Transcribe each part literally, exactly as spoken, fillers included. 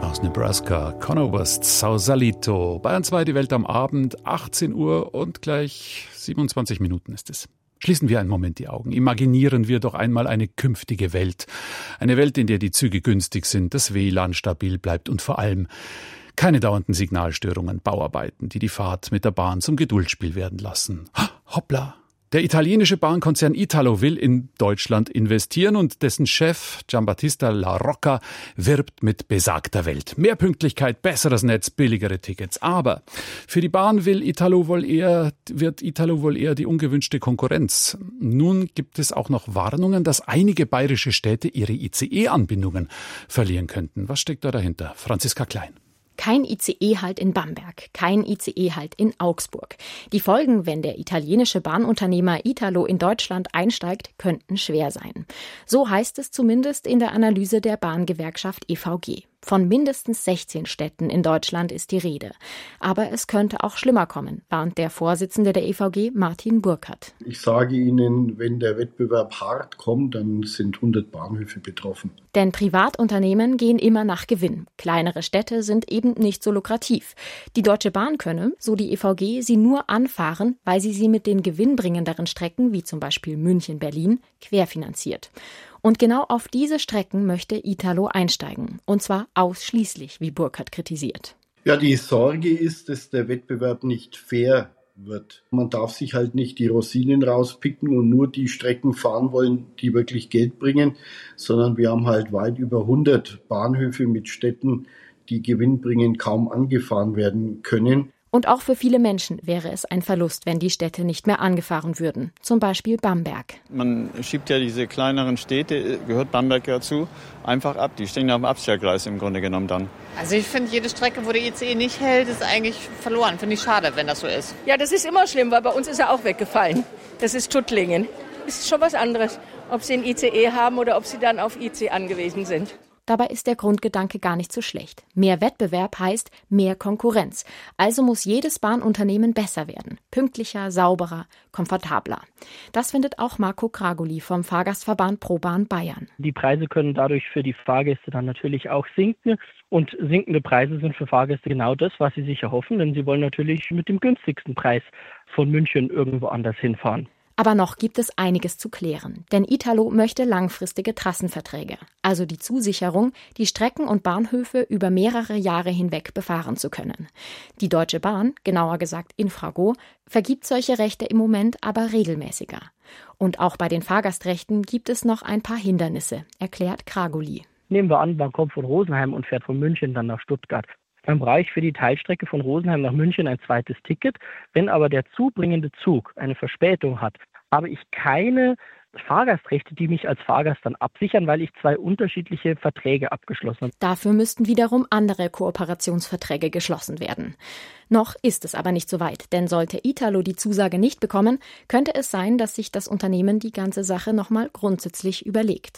Aus Nebraska, Conor West, Sausalito. Bayern zwei, die Welt am Abend, achtzehn Uhr und gleich siebenundzwanzig Minuten ist es. Schließen wir einen Moment die Augen. Imaginieren wir doch einmal eine künftige Welt. Eine Welt, in der die Züge günstig sind, das W L A N stabil bleibt und vor allem keine dauernden Signalstörungen, Bauarbeiten, die die Fahrt mit der Bahn zum Geduldspiel werden lassen. Hoppla! Der italienische Bahnkonzern Italo will in Deutschland investieren und dessen Chef Giambattista La Rocca wirbt mit besagter Welt. Mehr Pünktlichkeit, besseres Netz, billigere Tickets. Aber für die Bahn will Italo wohl eher, wird Italo wohl eher die ungewünschte Konkurrenz. Nun gibt es auch noch Warnungen, dass einige bayerische Städte ihre I C E-Anbindungen verlieren könnten. Was steckt da dahinter? Franziska Klein. Kein I C E-Halt in Bamberg, kein I C E-Halt in Augsburg. Die Folgen, wenn der italienische Bahnunternehmer Italo in Deutschland einsteigt, könnten schwer sein. So heißt es zumindest in der Analyse der Bahngewerkschaft E V G. Von mindestens sechzehn Städten in Deutschland ist die Rede. Aber es könnte auch schlimmer kommen, warnt der Vorsitzende der E V G, Martin Burkhardt. Ich sage Ihnen, wenn der Wettbewerb hart kommt, dann sind hundert Bahnhöfe betroffen. Denn Privatunternehmen gehen immer nach Gewinn. Kleinere Städte sind eben nicht so lukrativ. Die Deutsche Bahn könne, so die E V G, sie nur anfahren, weil sie sie mit den gewinnbringenderen Strecken, wie zum Beispiel München-Berlin, querfinanziert. Und genau auf diese Strecken möchte Italo einsteigen. Und zwar ausschließlich, wie Burkhardt kritisiert. Ja, die Sorge ist, dass der Wettbewerb nicht fair wird. Man darf sich halt nicht die Rosinen rauspicken und nur die Strecken fahren wollen, die wirklich Geld bringen, sondern wir haben halt weit über hundert Bahnhöfe mit Städten, die gewinnbringend kaum angefahren werden können. Und auch für viele Menschen wäre es ein Verlust, wenn die Städte nicht mehr angefahren würden. Zum Beispiel Bamberg. Man schiebt ja diese kleineren Städte, gehört Bamberg ja zu, einfach ab. Die stehen ja auf dem Abstellgleis im Grunde genommen dann. Also ich finde, jede Strecke, wo der I C E nicht hält, ist eigentlich verloren. Finde ich schade, wenn das so ist. Ja, das ist immer schlimm, weil bei uns ist er auch weggefallen. Das ist Tuttlingen. Das ist schon was anderes, ob sie einen I C E haben oder ob sie dann auf I C angewiesen sind. Dabei ist der Grundgedanke gar nicht so schlecht. Mehr Wettbewerb heißt mehr Konkurrenz. Also muss jedes Bahnunternehmen besser werden. Pünktlicher, sauberer, komfortabler. Das findet auch Marco Kragoli vom Fahrgastverband ProBahn Bayern. Die Preise können dadurch für die Fahrgäste dann natürlich auch sinken. Und sinkende Preise sind für Fahrgäste genau das, was sie sich erhoffen. Denn sie wollen natürlich mit dem günstigsten Preis von München irgendwo anders hinfahren. Aber noch gibt es einiges zu klären. Denn Italo möchte langfristige Trassenverträge. Also die Zusicherung, die Strecken und Bahnhöfe über mehrere Jahre hinweg befahren zu können. Die Deutsche Bahn, genauer gesagt Infrago, vergibt solche Rechte im Moment aber regelmäßiger. Und auch bei den Fahrgastrechten gibt es noch ein paar Hindernisse, erklärt Kragoli. Nehmen wir an, man kommt von Rosenheim und fährt von München dann nach Stuttgart. Dann brauche ich für die Teilstrecke von Rosenheim nach München ein zweites Ticket. Wenn aber der zubringende Zug eine Verspätung hat, habe ich keine Fahrgastrechte, die mich als Fahrgast dann absichern, weil ich zwei unterschiedliche Verträge abgeschlossen habe. Dafür müssten wiederum andere Kooperationsverträge geschlossen werden. Noch ist es aber nicht so weit, denn sollte Italo die Zusage nicht bekommen, könnte es sein, dass sich das Unternehmen die ganze Sache nochmal grundsätzlich überlegt.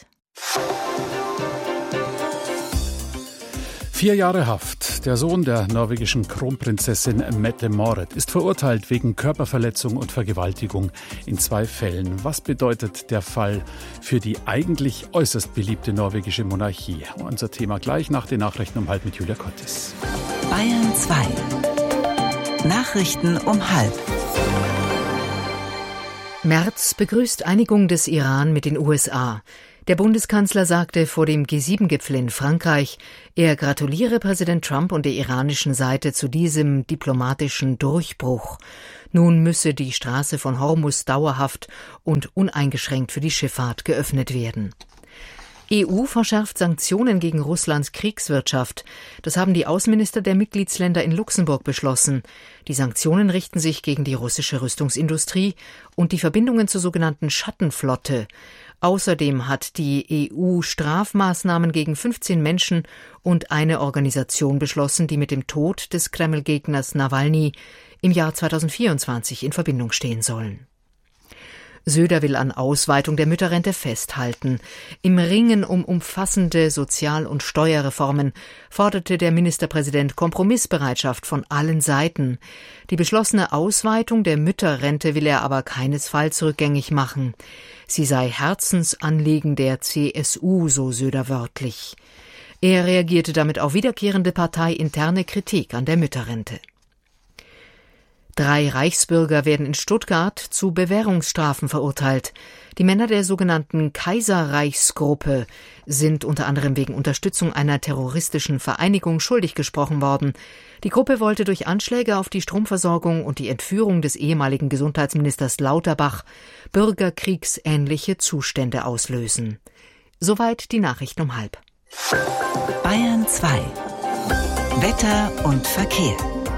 Vier Jahre Haft. Der Sohn der norwegischen Kronprinzessin Mette-Marit ist verurteilt wegen Körperverletzung und Vergewaltigung in zwei Fällen. Was bedeutet der Fall für die eigentlich äußerst beliebte norwegische Monarchie? Unser Thema gleich nach den Nachrichten um halb mit Julia Kottis. Bayern zwei. Nachrichten um halb. Merz begrüßt Einigung des Iran mit den U S A. Der Bundeskanzler sagte vor dem G sieben Gipfel in Frankreich, er gratuliere Präsident Trump und der iranischen Seite zu diesem diplomatischen Durchbruch. Nun müsse die Straße von Hormuz dauerhaft und uneingeschränkt für die Schifffahrt geöffnet werden. E U verschärft Sanktionen gegen Russlands Kriegswirtschaft. Das haben die Außenminister der Mitgliedsländer in Luxemburg beschlossen. Die Sanktionen richten sich gegen die russische Rüstungsindustrie und die Verbindungen zur sogenannten Schattenflotte. Außerdem hat die E U Strafmaßnahmen gegen fünfzehn Menschen und eine Organisation beschlossen, die mit dem Tod des Kreml-Gegners Nawalny im Jahr zweitausendvierundzwanzig in Verbindung stehen sollen. Söder will an Ausweitung der Mütterrente festhalten. Im Ringen um umfassende Sozial- und Steuerreformen forderte der Ministerpräsident Kompromissbereitschaft von allen Seiten. Die beschlossene Ausweitung der Mütterrente will er aber keinesfalls rückgängig machen. Sie sei Herzensanliegen der C S U, so Söder wörtlich. Er reagierte damit auf wiederkehrende parteiinterne Kritik an der Mütterrente. Drei Reichsbürger werden in Stuttgart zu Bewährungsstrafen verurteilt. Die Männer der sogenannten Kaiserreichsgruppe sind unter anderem wegen Unterstützung einer terroristischen Vereinigung schuldig gesprochen worden. Die Gruppe wollte durch Anschläge auf die Stromversorgung und die Entführung des ehemaligen Gesundheitsministers Lauterbach bürgerkriegsähnliche Zustände auslösen. Soweit die Nachrichten um halb. Bayern zwei. Wetter und Verkehr.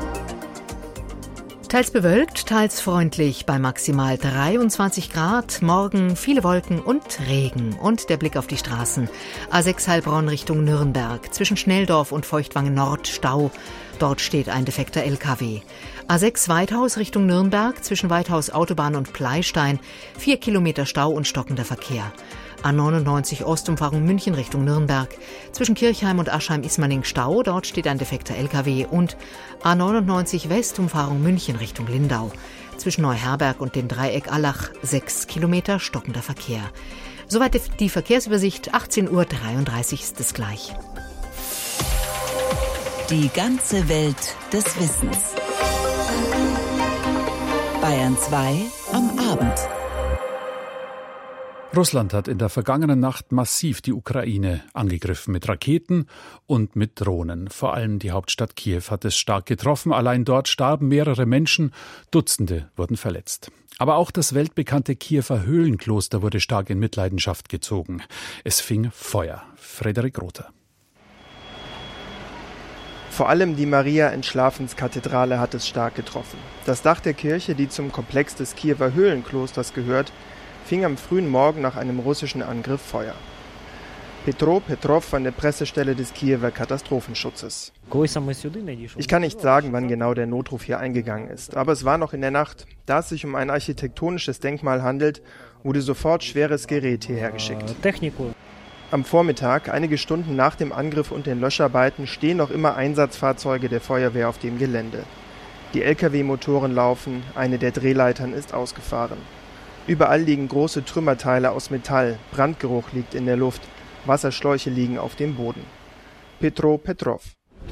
Teils bewölkt, teils freundlich bei maximal dreiundzwanzig Grad. Morgen viele Wolken und Regen. Und der Blick auf die Straßen. A sechs Heilbronn Richtung Nürnberg. Zwischen Schnelldorf und Feuchtwangen Nord Stau. Dort steht ein defekter L K W. A sechs Weithaus Richtung Nürnberg. Zwischen Weithaus Autobahn und Pleistein. Vier Kilometer Stau und stockender Verkehr. A neunundneunzig Ostumfahrung München Richtung Nürnberg. Zwischen Kirchheim und Aschheim-Ismaning Stau, dort steht ein defekter L K W. Und A neunundneunzig Westumfahrung München Richtung Lindau. Zwischen Neuherberg und dem Dreieck Allach sechs Kilometer stockender Verkehr. Soweit die Verkehrsübersicht, achtzehn Uhr dreiunddreißig ist es gleich. Die ganze Welt des Wissens. Bayern zwei am Abend. Russland hat in der vergangenen Nacht massiv die Ukraine angegriffen mit Raketen und mit Drohnen. Vor allem die Hauptstadt Kiew hat es stark getroffen. Allein dort starben mehrere Menschen, Dutzende wurden verletzt. Aber auch das weltbekannte Kiewer Höhlenkloster wurde stark in Mitleidenschaft gezogen. Es fing Feuer. Frederik Rother. Vor allem die Maria-Entschlafenskathedrale hat es stark getroffen. Das Dach der Kirche, die zum Komplex des Kiewer Höhlenklosters gehört, fing am frühen Morgen nach einem russischen Angriff Feuer. Petro Petrov von der Pressestelle des Kiewer Katastrophenschutzes. Ich kann nicht sagen, wann genau der Notruf hier eingegangen ist, aber es war noch in der Nacht. Da es sich um ein architektonisches Denkmal handelt, wurde sofort schweres Gerät hierher geschickt. Am Vormittag, einige Stunden nach dem Angriff und den Löscharbeiten, stehen noch immer Einsatzfahrzeuge der Feuerwehr auf dem Gelände. Die L K W-Motoren laufen, eine der Drehleitern ist ausgefahren. Überall liegen große Trümmerteile aus Metall, Brandgeruch liegt in der Luft, Wasserschläuche liegen auf dem Boden. Petro Petrov.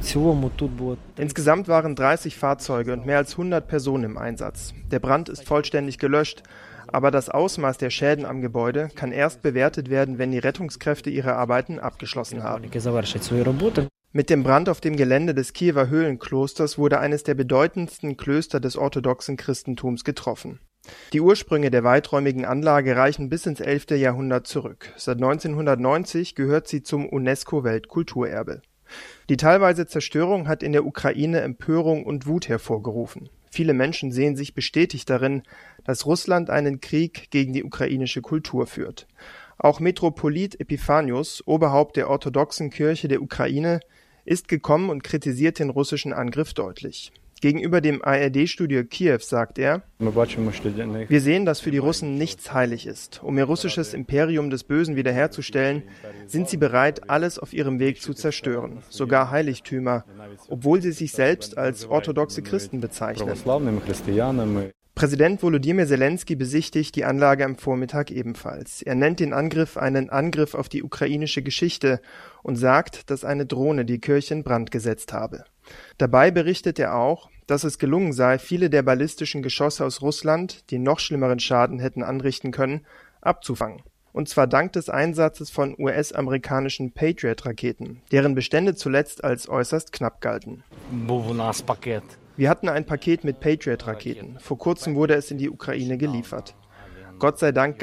Insgesamt waren dreißig Fahrzeuge und mehr als hundert Personen im Einsatz. Der Brand ist vollständig gelöscht, aber das Ausmaß der Schäden am Gebäude kann erst bewertet werden, wenn die Rettungskräfte ihre Arbeiten abgeschlossen haben. Mit dem Brand auf dem Gelände des Kiewer Höhlenklosters wurde eines der bedeutendsten Klöster des orthodoxen Christentums getroffen. Die Ursprünge der weiträumigen Anlage reichen bis ins elfte Jahrhundert zurück. Seit neunzehnhundertneunzig gehört sie zum UNESCO-Weltkulturerbe. Die teilweise Zerstörung hat in der Ukraine Empörung und Wut hervorgerufen. Viele Menschen sehen sich bestätigt darin, dass Russland einen Krieg gegen die ukrainische Kultur führt. Auch Metropolit Epiphanius, Oberhaupt der orthodoxen Kirche der Ukraine, ist gekommen und kritisiert den russischen Angriff deutlich. Gegenüber dem A R D-Studio Kiew sagt er: Wir sehen, dass für die Russen nichts heilig ist. Um ihr russisches Imperium des Bösen wiederherzustellen, sind sie bereit, alles auf ihrem Weg zu zerstören, sogar Heiligtümer, obwohl sie sich selbst als orthodoxe Christen bezeichnen. Präsident Volodymyr Zelensky besichtigt die Anlage am Vormittag ebenfalls. Er nennt den Angriff einen Angriff auf die ukrainische Geschichte und sagt, dass eine Drohne die Kirche in Brand gesetzt habe. Dabei berichtet er auch, dass es gelungen sei, viele der ballistischen Geschosse aus Russland, die noch schlimmeren Schaden hätten anrichten können, abzufangen. Und zwar dank des Einsatzes von U S-amerikanischen Patriot-Raketen, deren Bestände zuletzt als äußerst knapp galten. Wir hatten ein Paket mit Patriot-Raketen. Vor kurzem wurde es in die Ukraine geliefert. Gott sei Dank